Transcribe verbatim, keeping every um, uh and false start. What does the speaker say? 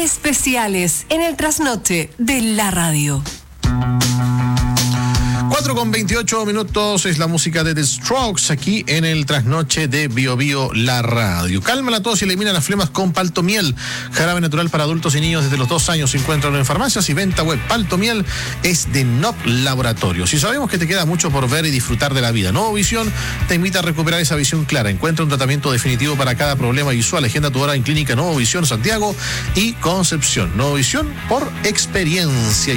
especiales en el trasnoche de la radio. cuatro con veintiocho minutos es la música de The Strokes aquí en el trasnoche de Bio Bio, la radio. Calma la tos y elimina las flemas con Paltomiel, jarabe natural para adultos y niños desde los dos años. Se encuentran en farmacias y venta web. Paltomiel es de N O P Laboratorios. Y sabemos que te queda mucho por ver y disfrutar de la vida. Nuevo Visión te invita a recuperar esa visión clara. Encuentra un tratamiento definitivo para cada problema visual. Agenda tu hora en Clínica Nuevo Visión Santiago y Concepción. Nuevo Visión por experiencia.